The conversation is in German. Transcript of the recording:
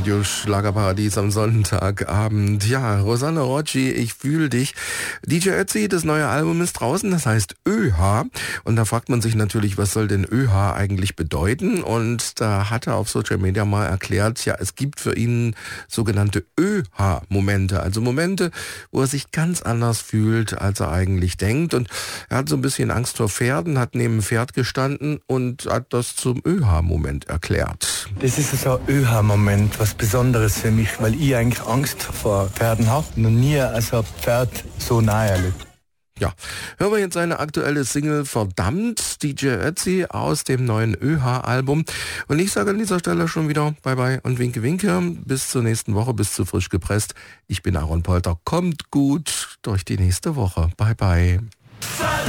Radio Schlagerparadies am Sonntagabend. Ja, Rosanna Rocci, ich fühl dich. DJ Ötzi, das neue Album ist draußen, das heißt ÖH. Und da fragt man sich natürlich, was soll denn ÖH eigentlich bedeuten? Und da hat er auf Social Media mal erklärt, ja, es gibt für ihn sogenannte ÖH-Momente. Also Momente, wo er sich ganz anders fühlt, als er eigentlich denkt. Und er hat so ein bisschen Angst vor Pferden, hat neben dem Pferd gestanden und hat das zum ÖH-Moment erklärt. Das ist so ein ÖH-Moment, was Besonderes für mich, weil ich eigentlich Angst vor Pferden habe. Noch nie also ein Pferd so nahe erlebt. Ja, hören wir jetzt seine aktuelle Single Verdammt, DJ Ötzi aus dem neuen ÖH-Album. Und ich sage an dieser Stelle schon wieder Bye-bye und Winke Winke. Bis zur nächsten Woche, bis zu Frisch gepresst. Ich bin Aaron Polter. Kommt gut durch die nächste Woche. Bye-bye.